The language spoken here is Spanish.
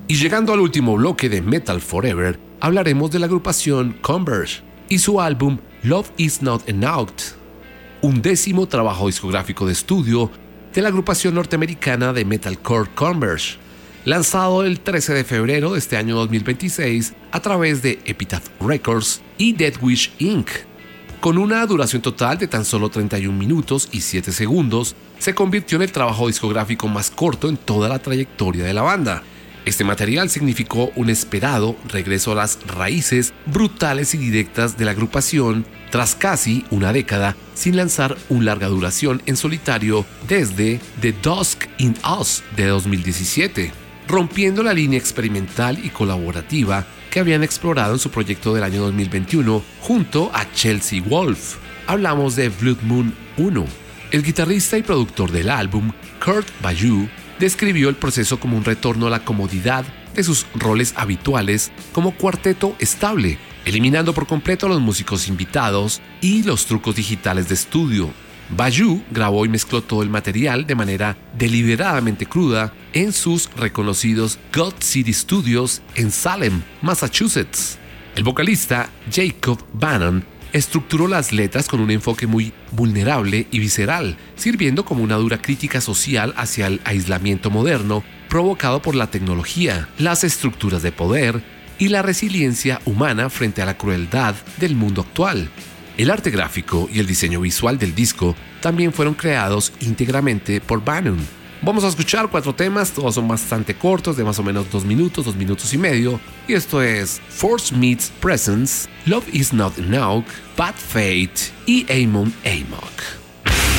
Y llegando al último bloque de Metal Forever, hablaremos de la agrupación Converge y su álbum Love Is Not Enough, un 10º trabajo discográfico de estudio de la agrupación norteamericana de metalcore Converge, lanzado el 13 de febrero de este año 2026 a través de Epitaph Records y Dead Wish Inc. Con una duración total de tan solo 31 minutos y 7 segundos, se convirtió en el trabajo discográfico más corto en toda la trayectoria de la banda. Este material significó un esperado regreso a las raíces brutales y directas de la agrupación tras casi una década sin lanzar un larga duración en solitario desde The Dusk in Us de 2017, rompiendo la línea experimental y colaborativa que habían explorado en su proyecto del año 2021 junto a Chelsea Wolfe. Hablamos de Blood Moon 1. El guitarrista y productor del álbum, Kurt Baiu, describió el proceso como un retorno a la comodidad de sus roles habituales como cuarteto estable, eliminando por completo a los músicos invitados y los trucos digitales de estudio. Baiu grabó y mezcló todo el material de manera deliberadamente cruda en sus reconocidos God City Studios en Salem, Massachusetts. El vocalista Jacob Bannon estructuró las letras con un enfoque muy vulnerable y visceral, sirviendo como una dura crítica social hacia el aislamiento moderno provocado por la tecnología, las estructuras de poder y la resiliencia humana frente a la crueldad del mundo actual. El arte gráfico y el diseño visual del disco también fueron creados íntegramente por Bannon. Vamos a escuchar 4 temas, todos son bastante cortos, de más o menos 2 minutos, 2 minutos y medio. Y esto es Force Meets Presence, Love Is Not Enough, Bad Fate y Amon Amok.